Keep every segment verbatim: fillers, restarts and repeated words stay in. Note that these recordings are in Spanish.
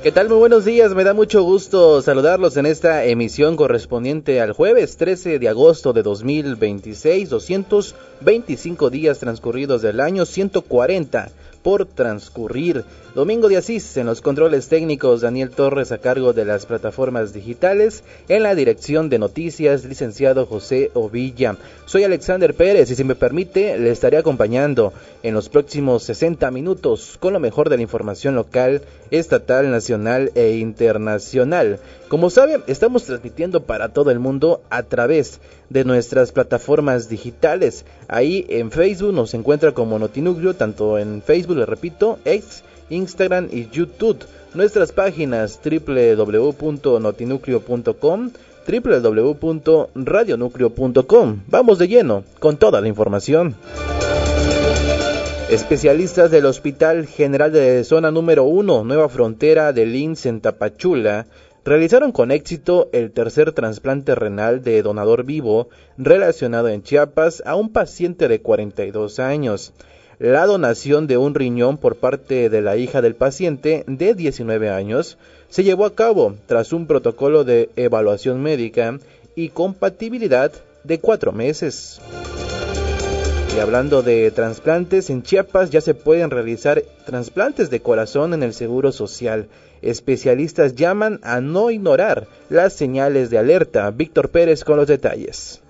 ¿Qué tal? Muy buenos días, me da mucho gusto saludarlos en esta emisión correspondiente al jueves trece de agosto de dos mil veintiséis, doscientos veinticinco días transcurridos del año, ciento cuarenta por transcurrir. Domingo de Asís en los controles técnicos, Daniel Torres a cargo de las plataformas digitales, en la dirección de noticias, licenciado José Ovilla. Soy Alexander Pérez y si me permite, le estaré acompañando en los próximos sesenta minutos con lo mejor de la información local, estatal, nacional e internacional. Como saben, estamos transmitiendo para todo el mundo a través de nuestras plataformas digitales. Ahí en Facebook nos encuentra como Notinúcleo, tanto en Facebook, le repito, X, Instagram y YouTube. Nuestras páginas doble u doble u doble u punto notinúcleo punto com, doble u doble u doble u punto radio núcleo punto com. Vamos de lleno con toda la información. Especialistas del Hospital General de Zona número uno, Nueva Frontera del I M S S en Tapachula, realizaron con éxito el tercer trasplante renal de donador vivo relacionado en Chiapas a un paciente de cuarenta y dos años. La donación de un riñón por parte de la hija del paciente de diecinueve años se llevó a cabo tras un protocolo de evaluación médica y compatibilidad de cuatro meses. Y hablando de trasplantes, en Chiapas ya se pueden realizar trasplantes de corazón en el Seguro Social. Especialistas llaman a no ignorar las señales de alerta. Víctor Pérez con los detalles.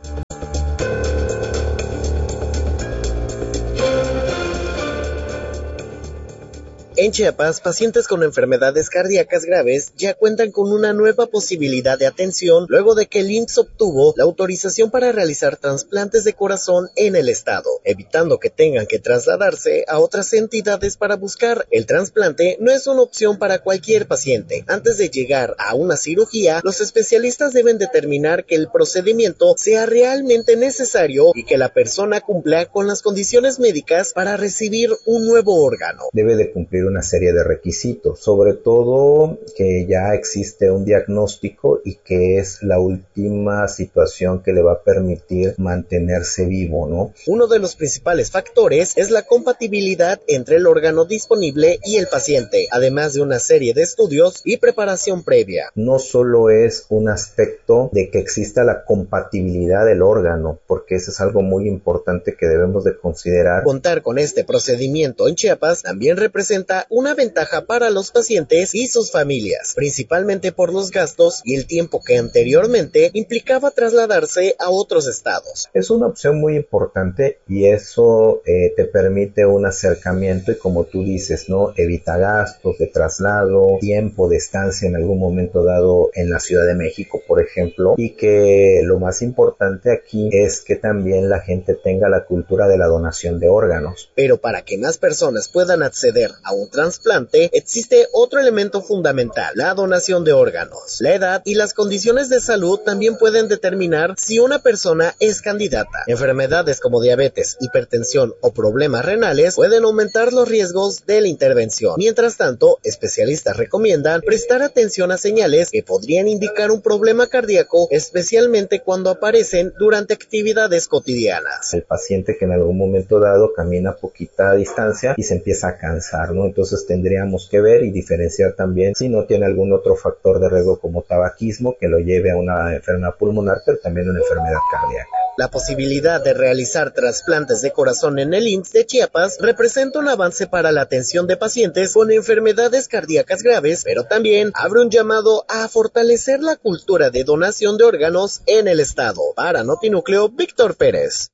En Chiapas, pacientes con enfermedades cardíacas graves ya cuentan con una nueva posibilidad de atención luego de que el I M S S obtuvo la autorización para realizar trasplantes de corazón en el estado, evitando que tengan que trasladarse a otras entidades para buscar. El trasplante no es una opción para cualquier paciente. Antes de llegar a una cirugía, los especialistas deben determinar que el procedimiento sea realmente necesario y que la persona cumpla con las condiciones médicas para recibir un nuevo órgano. Debe de cumplir una serie de requisitos, sobre todo que ya existe un diagnóstico y que es la última situación que le va a permitir mantenerse vivo, ¿no? Uno de los principales factores es la compatibilidad entre el órgano disponible y el paciente, además de una serie de estudios y preparación previa. No solo es un aspecto de que exista la compatibilidad del órgano, porque eso es algo muy importante que debemos de considerar. Contar con este procedimiento en Chiapas también representa una ventaja para los pacientes y sus familias, principalmente por los gastos y el tiempo que anteriormente implicaba trasladarse a otros estados. Es una opción muy importante y eso eh, te permite un acercamiento y, como tú dices, ¿no? Evita gastos de traslado, tiempo de estancia en algún momento dado en la Ciudad de México, por ejemplo, y que lo más importante aquí es que también la gente tenga la cultura de la donación de órganos. Pero para que más personas puedan acceder a un trasplante, existe otro elemento fundamental: la donación de órganos. La edad y las condiciones de salud también pueden determinar si una persona es candidata. Enfermedades como diabetes, hipertensión o problemas renales pueden aumentar los riesgos de la intervención. Mientras tanto, especialistas recomiendan prestar atención a señales que podrían indicar un problema cardíaco, especialmente cuando aparecen durante actividades cotidianas. El paciente que en algún momento dado camina a poquita distancia y se empieza a cansar, ¿no? Entonces tendríamos que ver y diferenciar también si no tiene algún otro factor de riesgo como tabaquismo que lo lleve a una enfermedad pulmonar, pero también una enfermedad cardíaca. La posibilidad de realizar trasplantes de corazón en el I M S S de Chiapas representa un avance para la atención de pacientes con enfermedades cardíacas graves, pero también abre un llamado a fortalecer la cultura de donación de órganos en el estado. Para Notinúcleo, Víctor Pérez.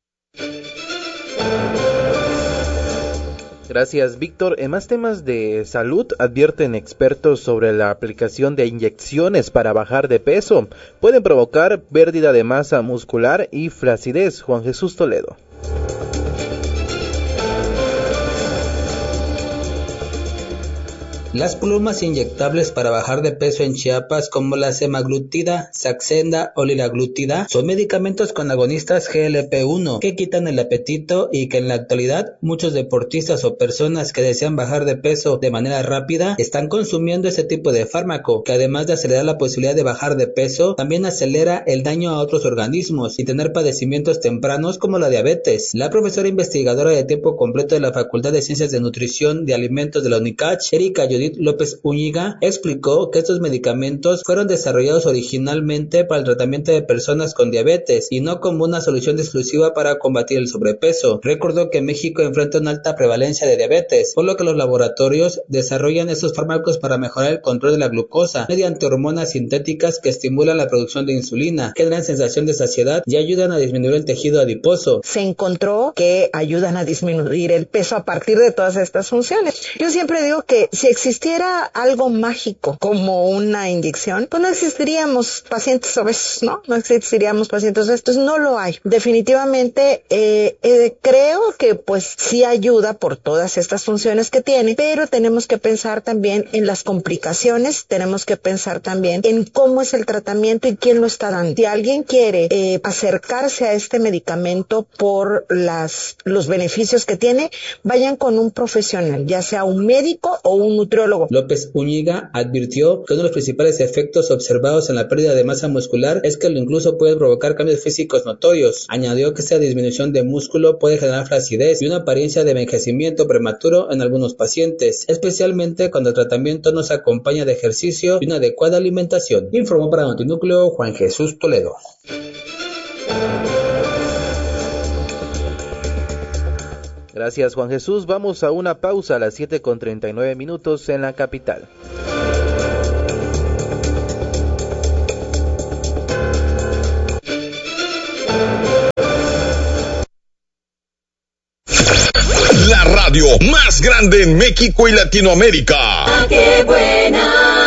Gracias, Víctor. En más temas de salud, advierten expertos sobre la aplicación de inyecciones para bajar de peso. Pueden provocar pérdida de masa muscular y flacidez. Juan Jesús Toledo. Las plumas inyectables para bajar de peso en Chiapas, como la semaglutida, saxenda o liraglutida, son medicamentos con agonistas G L P uno que quitan el apetito y que en la actualidad muchos deportistas o personas que desean bajar de peso de manera rápida están consumiendo ese tipo de fármaco, que además de acelerar la posibilidad de bajar de peso, también acelera el daño a otros organismos y tener padecimientos tempranos como la diabetes. La profesora investigadora de tiempo completo de la Facultad de Ciencias de Nutrición de Alimentos de la UNICACH, Erika Judith López Úñiga, explicó que estos medicamentos fueron desarrollados originalmente para el tratamiento de personas con diabetes y no como una solución exclusiva para combatir el sobrepeso. Recordó que México enfrenta una alta prevalencia de diabetes, por lo que los laboratorios desarrollan estos fármacos para mejorar el control de la glucosa mediante hormonas sintéticas que estimulan la producción de insulina, generan sensación de saciedad y ayudan a disminuir el tejido adiposo. Se encontró que ayudan a disminuir el peso a partir de todas estas funciones. Yo siempre digo que si existiera algo mágico como una inyección, pues no existiríamos pacientes obesos, ¿no? No existiríamos pacientes obesos. No lo hay. Definitivamente eh, eh, creo que pues sí ayuda por todas estas funciones que tiene, pero tenemos que pensar también en las complicaciones, tenemos que pensar también en cómo es el tratamiento y quién lo está dando. Si alguien quiere eh, acercarse a este medicamento por las los beneficios que tiene, vayan con un profesional, ya sea un médico o un nutriólogo. López Úñiga advirtió que uno de los principales efectos observados en la pérdida de masa muscular es que lo incluso puede provocar cambios físicos notorios. Añadió que esta disminución de músculo puede generar flacidez y una apariencia de envejecimiento prematuro en algunos pacientes, especialmente cuando el tratamiento no se acompaña de ejercicio y una adecuada alimentación. Informó para Notinúcleo Juan Jesús Toledo. Gracias, Juan Jesús. Vamos a una pausa a las siete con treinta y nueve minutos en la capital. La radio más grande en México y Latinoamérica. ¡Ah, qué buena!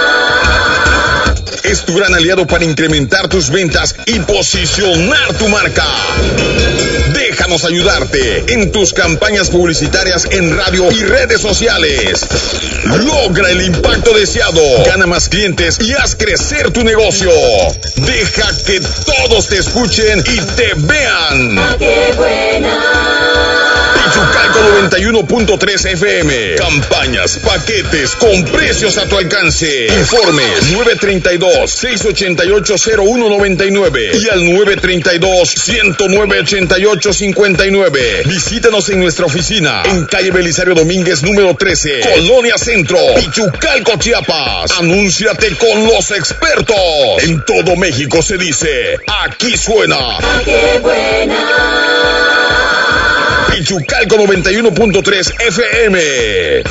Es tu gran aliado para incrementar tus ventas y posicionar tu marca. Déjanos ayudarte en tus campañas publicitarias en radio y redes sociales. Logra el impacto deseado, gana más clientes y haz crecer tu negocio. Deja que todos te escuchen y te vean. ¡Ah, qué buena! Pichucalco noventa y uno punto tres F M. Campañas, paquetes con precios a tu alcance. Informes nueve treinta y dos, seiscientos ochenta y ocho, cero uno noventa y nueve y al nueve treinta y dos, ciento nueve, ochenta y ocho cincuenta y nueve. Visítanos en nuestra oficina en calle Belisario Domínguez número trece, Colonia Centro, Pichucalco, Chiapas. Anúnciate con los expertos. En todo México se dice, aquí suena. ¡Ah, qué buena! Pichucalco noventa y uno punto tres F M.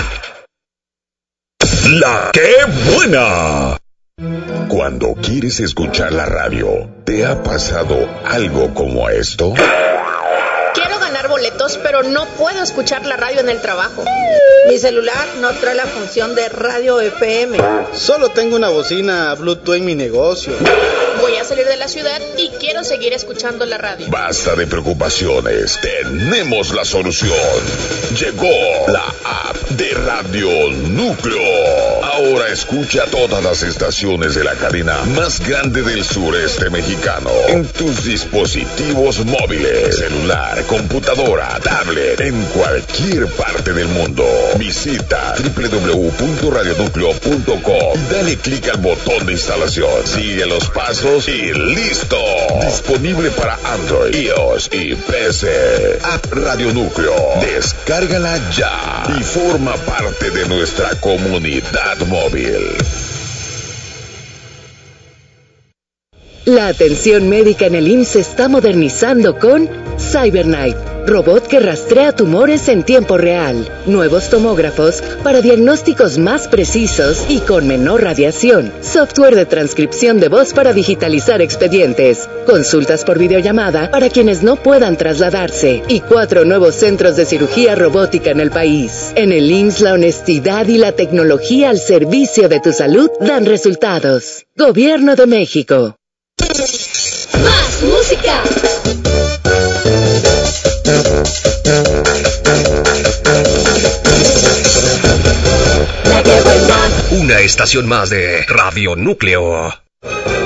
La que buena. Cuando quieres escuchar la radio, ¿te ha pasado algo como esto? Quiero ganar boletos, pero no puedo escuchar la radio en el trabajo. Mi celular no trae la función de radio F M. Solo tengo una bocina Bluetooth en mi negocio. Voy a salir de la ciudad y quiero seguir escuchando la radio. Basta de preocupaciones, tenemos la solución. Llegó la app de Radio Núcleo. Ahora escucha todas las estaciones de la cadena más grande del sureste mexicano en tus dispositivos móviles, celular, computadora, tablet, en cualquier parte del mundo. Visita doble u doble u doble u punto radio núcleo punto com y dale clic al botón de instalación. Sigue los pasos y listo. Disponible para Android, iOS y P C. App Radio Núcleo. Descárgala ya y forma parte de nuestra comunidad móvil. La atención médica en el I M S S se está modernizando con CyberKnife, robot que rastrea tumores en tiempo real, nuevos tomógrafos para diagnósticos más precisos y con menor radiación, software de transcripción de voz para digitalizar expedientes, consultas por videollamada para quienes no puedan trasladarse y cuatro nuevos centros de cirugía robótica en el país. En el I M S S la honestidad y la tecnología al servicio de tu salud dan resultados. Gobierno de México. ¡Más música! Una estación más de Radio Núcleo.